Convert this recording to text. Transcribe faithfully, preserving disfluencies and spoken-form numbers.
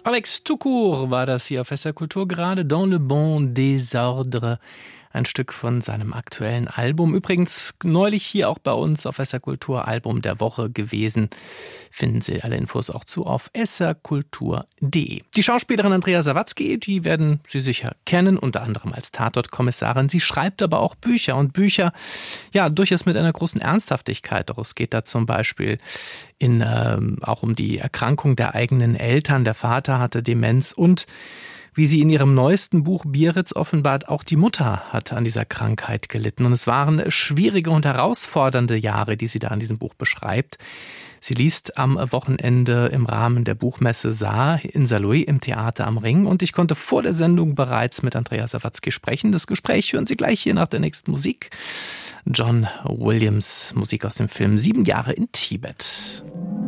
Alex Tukur war das hier auf S R Kultur, gerade Dans le bon désordre. Ein Stück von seinem aktuellen Album. Übrigens neulich hier auch bei uns auf S R Kultur Album der Woche gewesen. Finden Sie alle Infos auch zu auf s r kultur punkt d e. Die Schauspielerin Andrea Sawatzki, die werden Sie sicher kennen, unter anderem als Tatort-Kommissarin. Sie schreibt aber auch Bücher und Bücher, ja, durchaus mit einer großen Ernsthaftigkeit. Doch es geht da zum Beispiel in, äh, auch um die Erkrankung der eigenen Eltern. Der Vater hatte Demenz und wie sie in ihrem neuesten Buch Biarritz offenbart, auch die Mutter hat an dieser Krankheit gelitten. Und es waren schwierige und herausfordernde Jahre, die sie da in diesem Buch beschreibt. Sie liest am Wochenende im Rahmen der Buchmesse Saar in Saarlouis im Theater am Ring. Und ich konnte vor der Sendung bereits mit Andrea Sawatzki sprechen. Das Gespräch hören Sie gleich hier nach der nächsten Musik. John Williams, Musik aus dem Film Sieben Jahre in Tibet.